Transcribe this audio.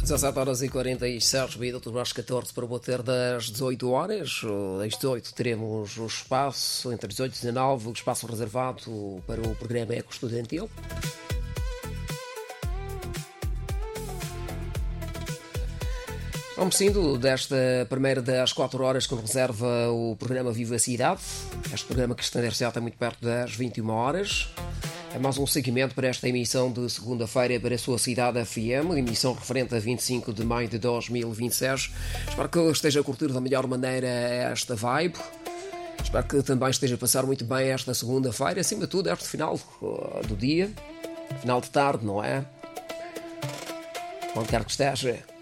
17 horas e 46 minutos, às 14 para bater das 18 horas. Às 18 teremos o espaço, entre 18 e 19, o espaço reservado para o programa Eco Estudantil. Vamos sendo desta primeira das 4 horas que nos reserva o programa Vivacidade. Este programa que estender-se até muito perto das 21 horas. É mais um seguimento para esta emissão de segunda-feira para a sua cidade FM, emissão referente a 25 de maio de 2026. Espero que esteja a curtir da melhor maneira esta vibe. Espero que também esteja a passar muito bem esta segunda-feira, acima de tudo este final do dia, final de tarde, não é? Onde quer que esteja.